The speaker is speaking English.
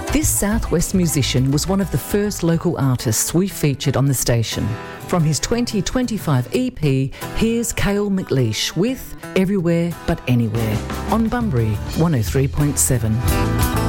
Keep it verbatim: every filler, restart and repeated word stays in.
This Southwest musician was one of the first local artists we featured on the station. From his twenty twenty-five E P, here's Cale McLeish with Everywhere But Anywhere on Bunbury one oh three point seven.